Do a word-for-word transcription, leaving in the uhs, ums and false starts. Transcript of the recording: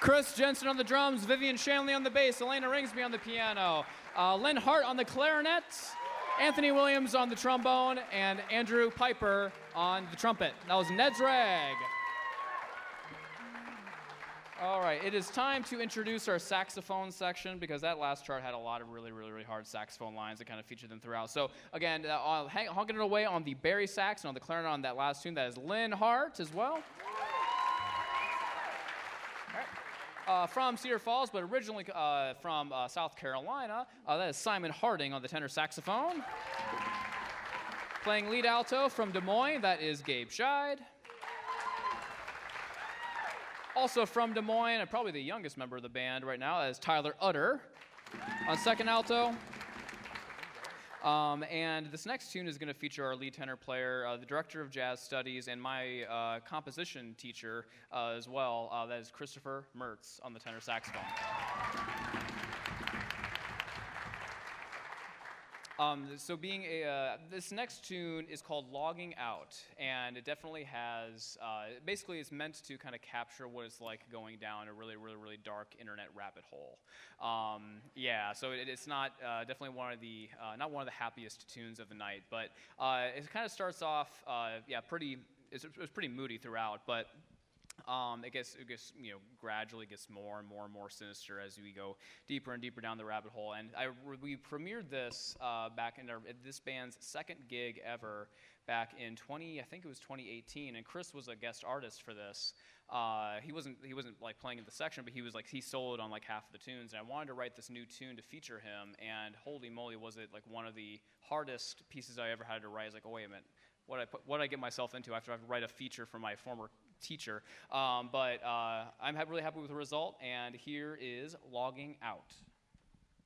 Chris Jensen on the drums, Vivian Shanley on the bass, Elena Ringsby on the piano, uh, Lynn Hart on the clarinet, Anthony Williams on the trombone, and Andrew Piper on the trumpet. That was Ned's Rag. All right, it is time to introduce our saxophone section because that last chart had a lot of really, really, really hard saxophone lines that kind of featured them throughout. So again, uh, hang, honking it away on the Barry sax and on the clarinet on that last tune, that is Lynn Hart as well. All right. Uh, from Cedar Falls, but originally uh, from uh, South Carolina, uh, that is Simon Harding on the tenor saxophone. Playing lead alto from Des Moines, that is Gabe Scheid. Also from Des Moines, and probably the youngest member of the band right now, is Tyler Utter on second alto. Um, and this next tune is going to feature our lead tenor player, uh, the director of jazz studies, and my uh, composition teacher uh, as well. Uh, that is Christopher Mertz on the tenor saxophone. Um, so being a, uh, this next tune is called Logging Out, and it definitely has, uh, basically it's meant to kind of capture what it's like going down a really, really, really dark internet rabbit hole. Um, yeah, so it, it's not uh, definitely one of the, uh, not one of the happiest tunes of the night, but uh, it kind of starts off, uh, yeah, pretty, it's, it was pretty moody throughout, but Um, it gets, it gets, you know, gradually gets more and more and more sinister as we go deeper and deeper down the rabbit hole. And I, we premiered this uh, back in our, this band's second gig ever back in twenty, I think it was twenty eighteen. And Chris was a guest artist for this. Uh, he wasn't, he wasn't like playing in the section, but he was like, he soloed on like half of the tunes. And I wanted to write this new tune to feature him. And holy moly, was it like one of the hardest pieces I ever had to write. I was like, oh wait a minute, what did I put, what did I get myself into after I have to write a feature for my former teacher, um, but uh, I'm ha- really happy with the result, and here is Logging Out.